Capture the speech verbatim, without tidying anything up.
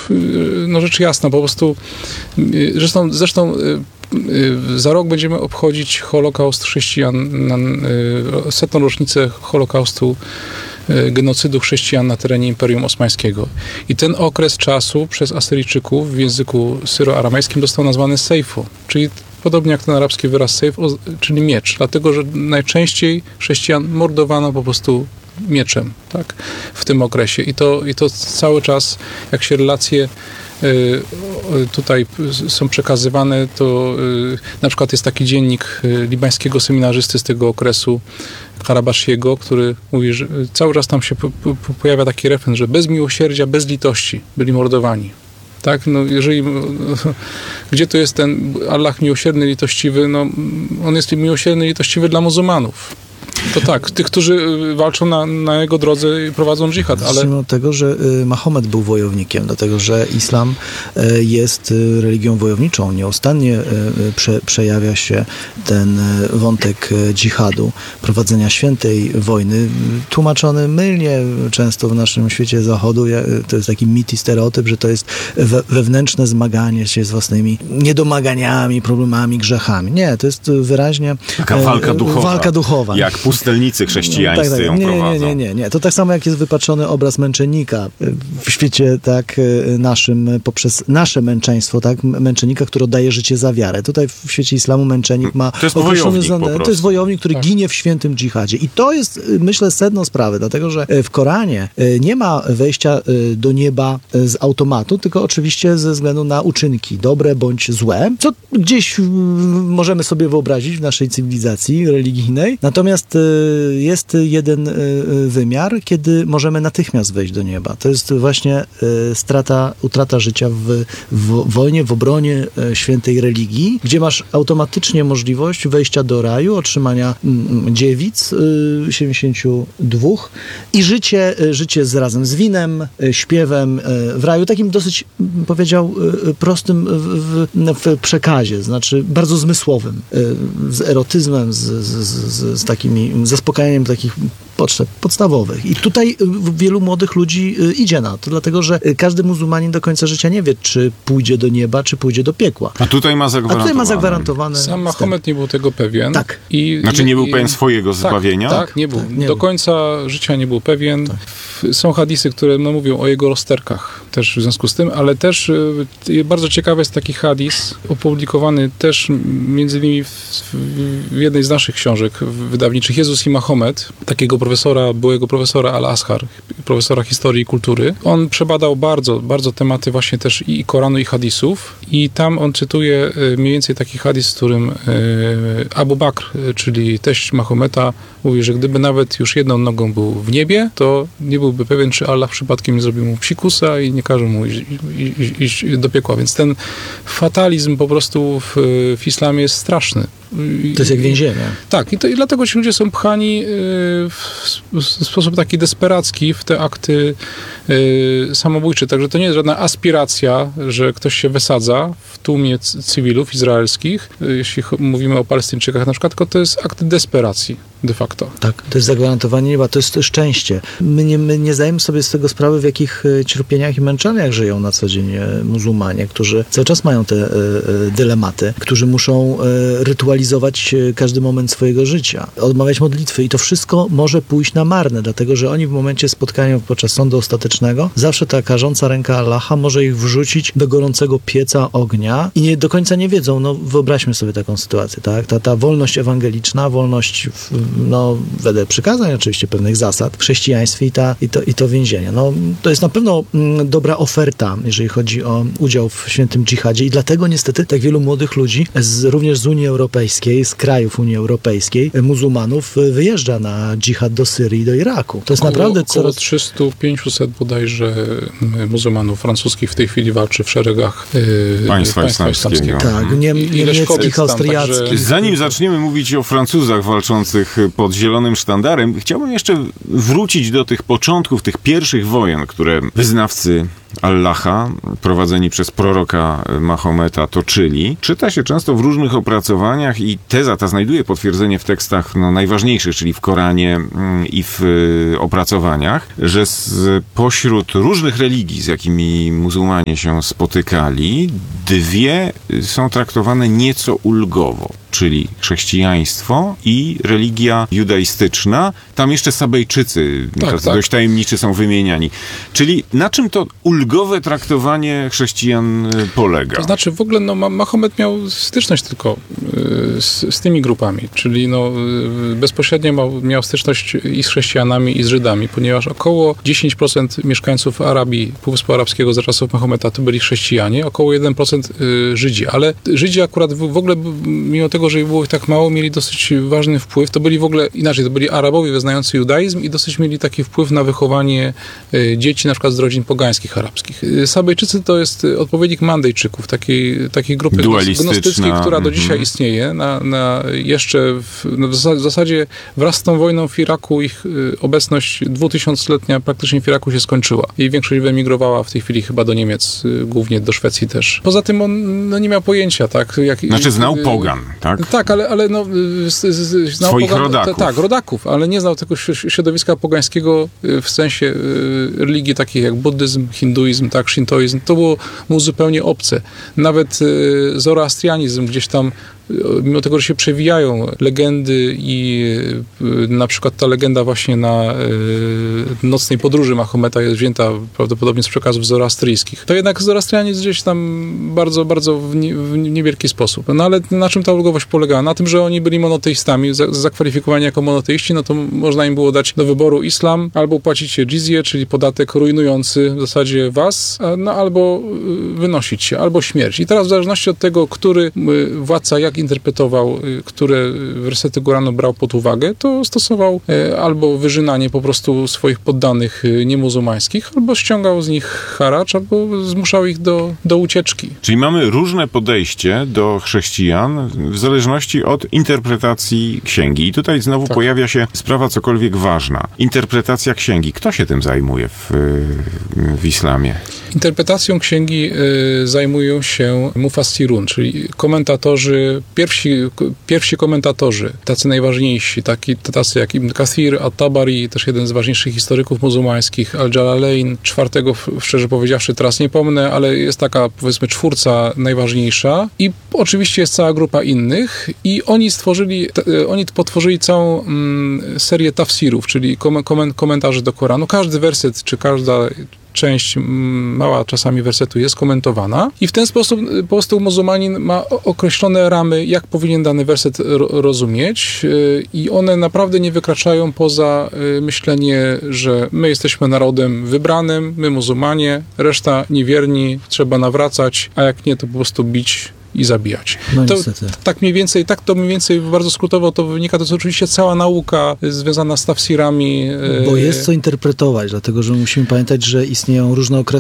no rzecz jasna, po prostu zresztą, zresztą za rok będziemy obchodzić Holokaust chrześcijan, setną rocznicę Holokaustu, genocydu chrześcijan na terenie Imperium Osmańskiego. I ten okres czasu przez Asyryjczyków w języku syro-aramejskim został nazwany sejfu, czyli podobnie jak ten arabski wyraz sejf, czyli miecz, dlatego, że najczęściej chrześcijan mordowano po prostu mieczem, tak, w tym okresie. I to, i to cały czas, jak się relacje y, tutaj są przekazywane, to y, na przykład jest taki dziennik y, libańskiego seminarzysty z tego okresu, Karabashiego, który mówi, że cały czas tam się po, po, pojawia taki refren, że bez miłosierdzia, bez litości byli mordowani. Tak, no jeżeli, gdzie to jest ten Allah miłosierny, litościwy, no on jest miłosierny, litościwy dla muzułmanów. To tak, tych, którzy walczą na, na jego drodze i prowadzą dżihad, ale... Zacznijmy od tego, że Mahomet był wojownikiem, dlatego, że islam jest religią wojowniczą. Nieustannie prze, przejawia się ten wątek dżihadu, prowadzenia świętej wojny, tłumaczony mylnie często w naszym świecie zachodu. To jest taki mit i stereotyp, że to jest we, wewnętrzne zmaganie się z własnymi niedomaganiami, problemami, grzechami. Nie, to jest wyraźnie... Taka walka duchowa. Walka duchowa. Jak pustelnicy chrześcijańscy no, tak, tak. ją nie, prowadzą. Nie, nie, nie, nie. To tak samo jak jest wypaczony obraz męczennika w świecie tak naszym, poprzez nasze męczeństwo, tak, męczennika, który oddaje życie za wiarę. Tutaj w świecie islamu męczennik ma to jest wojownik, za, to jest wojownik, który tak. ginie w świętym dżihadzie. I to jest, myślę, sedno sprawy, dlatego, że w Koranie nie ma wejścia do nieba z automatu, tylko oczywiście ze względu na uczynki, dobre bądź złe, co gdzieś możemy sobie wyobrazić w naszej cywilizacji religijnej. Natomiast jest jeden wymiar, kiedy możemy natychmiast wejść do nieba. To jest właśnie strata, utrata życia w, w wojnie, w obronie świętej religii, gdzie masz automatycznie możliwość wejścia do raju, otrzymania dziewic, siedemdziesięciu dwóch i życie, życie z, razem z winem, śpiewem w raju, takim dosyć, powiedział, prostym w, w przekazie, znaczy bardzo zmysłowym, z erotyzmem, z, z, z, z takimi zaspokajaniem takich potrzeb podstawowych. I tutaj wielu młodych ludzi idzie na to, dlatego, że każdy muzułmanin do końca życia nie wie, czy pójdzie do nieba, czy pójdzie do piekła. A tutaj ma zagwarantowane. A tutaj ma zagwarantowane. Sam Mahomet nie był tego pewien. Tak. I, znaczy nie był i, pewien swojego tak, zbawienia? Tak, nie był. Tak, nie do był. końca życia nie był pewien. Tak. Są hadisy, które no, mówią o jego rozterkach też w związku z tym, ale też y, bardzo ciekawy jest taki hadis, opublikowany też między innymi w, w jednej z naszych książek wydawniczych, Jezus i Mahomet, takiego profesora, byłego profesora Al-Azhar, profesora historii i kultury. On przebadał bardzo, bardzo tematy właśnie też i Koranu, i hadisów i tam on cytuje mniej więcej taki hadis, w którym Abu Bakr, czyli teść Mahometa, mówi, że gdyby nawet już jedną nogą był w niebie, to nie byłby pewien, czy Allah przypadkiem nie zrobił mu psikusa i nie każe mu iść, iść, iść do piekła. Więc ten fatalizm po prostu w, w islamie jest straszny. To jest jak więzienie. Tak, i, to, i dlatego ci ludzie są pchani y, w, w sposób taki desperacki w te akty y, samobójcze. Także to nie jest żadna aspiracja, że ktoś się wysadza w tłumie c- cywilów izraelskich, y, jeśli ch- mówimy o Palestyńczykach na przykład, tylko to jest akt desperacji de facto. Tak, to jest zagwarantowanie nieba, to jest szczęście. My nie, my nie zdajemy sobie z tego sprawy, w jakich cierpieniach i męczeniach żyją na co dzień muzułmanie, którzy cały czas mają te y, y, dylematy, którzy muszą y, rytualizować każdy moment swojego życia, odmawiać modlitwy i to wszystko może pójść na marne, dlatego, że oni w momencie spotkania podczas sądu ostatecznego zawsze ta karząca ręka Allaha może ich wrzucić do gorącego pieca ognia i nie do końca nie wiedzą, no wyobraźmy sobie taką sytuację, tak? Ta, ta wolność ewangeliczna, wolność w, no, wedle przykazań oczywiście pewnych zasad w chrześcijaństwie i, ta, i, to, i to więzienie. No, to jest na pewno mm, dobra oferta, jeżeli chodzi o udział w świętym dżihadzie i dlatego niestety tak wielu młodych ludzi, z, również z Unii Europejskiej, z krajów Unii Europejskiej, muzułmanów wyjeżdża na dżihad do Syrii i do Iraku. To jest około, naprawdę około coraz... trzysta pięćset bodajże muzułmanów francuskich w tej chwili walczy w szeregach yy, państwa, państwa islamskiego. Tak, nie, niemieckich, austriackich. Zanim zaczniemy mówić o Francuzach walczących wojnach pod zielonym sztandarem. Chciałbym jeszcze wrócić do tych początków, tych pierwszych wojen, które wyznawcy Allaha, prowadzeni przez proroka Mahometa, toczyli. Czyta się często w różnych opracowaniach i teza ta znajduje potwierdzenie w tekstach no, najważniejszych, czyli w Koranie i w opracowaniach, że z pośród różnych religii, z jakimi muzułmanie się spotykali, dwie są traktowane nieco ulgowo, czyli chrześcijaństwo i religia judaistyczna. Tam jeszcze Sabejczycy, tak, tacy tak. dość tajemniczy, są wymieniani. Czyli na czym to ulgowe traktowanie chrześcijan polega? To znaczy w ogóle no, Mahomet miał styczność tylko y, z, z tymi grupami, czyli no, y, bezpośrednio miał, miał styczność i z chrześcijanami, i z Żydami, ponieważ około dziesięć procent mieszkańców Arabii, Półwyspu Arabskiego za czasów Mahometa to byli chrześcijanie, około jeden procent y, Żydzi, ale Żydzi akurat w, w ogóle, mimo tego, że było ich tak mało, mieli dosyć ważny wpływ. To byli w ogóle, inaczej, to byli Arabowie wyznający judaizm i dosyć mieli taki wpływ na wychowanie y, dzieci, na przykład z rodzin pogańskich arabskich. Y, Sabejczycy to jest odpowiednik Mandejczyków, takiej, takiej grupy gnostyckiej, która do dzisiaj mm-hmm. istnieje. Na, na jeszcze w, no w zasadzie wraz z tą wojną w Iraku ich y, obecność dwutysiącletnia praktycznie w Iraku się skończyła. I większość wyemigrowała w tej chwili chyba do Niemiec, y, głównie do Szwecji też. Poza tym on no, nie miał pojęcia, tak? Jak, znaczy znał pogan, tak? Tak, ale, ale no, z, z, znał swoich pogan, rodaków. T, tak, rodaków, ale nie znał tego środowiska pogańskiego w sensie religii takich jak buddyzm, hinduizm, tak, szintoizm. To było mu zupełnie obce. Nawet zoroastrianizm gdzieś tam, mimo tego, że się przewijają legendy i na przykład ta legenda właśnie na nocnej podróży Mahometa jest wzięta prawdopodobnie z przekazów zoroastryjskich, to jednak zoroastrianizm gdzieś tam bardzo, bardzo w, nie, w niewielki sposób. No ale na czym ta ulgowość polegała? Na tym, że oni byli monoteistami, za, zakwalifikowani jako monoteiści, no to można im było dać do wyboru islam, albo płacicie dżizję, czyli podatek rujnujący w zasadzie was, no albo wynosić się, albo śmierć. I teraz w zależności od tego, który władca jak interpretował, które wersety Koranu brał pod uwagę, to stosował albo wyżynanie po prostu swoich poddanych niemuzułmańskich, albo ściągał z nich haracz, albo zmuszał ich do, do ucieczki. Czyli mamy różne podejście do chrześcijan w zależności od interpretacji księgi. I tutaj znowu tak. pojawia się sprawa cokolwiek ważna. Interpretacja księgi. Kto się tym zajmuje w, w islamie? Interpretacją księgi y, zajmują się mufassirun, czyli komentatorzy, pierwsi, pierwsi komentatorzy, tacy najważniejsi, taki, tacy jak Ibn Kathir, At-Tabari, też jeden z ważniejszych historyków muzułmańskich, Al-Jalalain, czwartego, szczerze powiedziawszy, teraz nie pomnę, ale jest taka, powiedzmy, czwórca najważniejsza i oczywiście jest cała grupa innych i oni stworzyli, t, oni potworzyli całą mm, serię tafsirów, czyli kom, kom, komentarzy do Koranu. Każdy werset, czy każda część mała czasami wersetu jest komentowana i w ten sposób po prostu muzułmanin ma określone ramy, jak powinien dany werset rozumieć i one naprawdę nie wykraczają poza myślenie, że my jesteśmy narodem wybranym, my muzułmanie, reszta niewierni, trzeba nawracać, a jak nie, to po prostu bić i zabijać. No to, niestety. Tak mniej więcej, tak to mniej więcej bardzo skrótowo to wynika. To jest oczywiście cała nauka związana z tafsirami. Bo jest co interpretować, dlatego że musimy pamiętać, że istnieją różne okresy